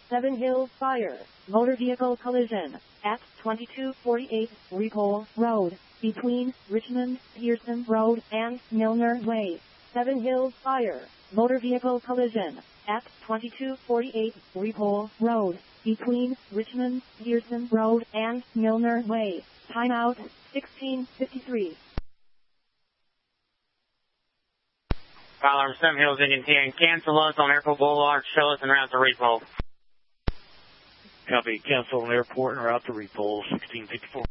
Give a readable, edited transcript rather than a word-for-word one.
Seven Hills Fire, motor vehicle collision, at 2248 Repole Road, between Richmond, Pearson Road, and Milner Way. Seven Hills Fire, motor vehicle collision, at 2248 Repole Road, between Richmond, Pearson Road, and Milner Way. Timeout, 16:53. File number 7 Hills Indian 10, cancel us on Airport Boulevard, show us en route to Repole. Copy, cancel on Airport and route to Repole, 1654.